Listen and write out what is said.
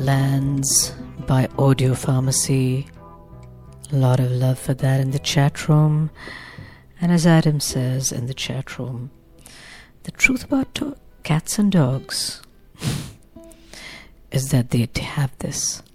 Lands by Audio Pharmacy. A lot of love for that in the chat room. And as Adam says in the chat room, the truth about cats and dogs is that they have this.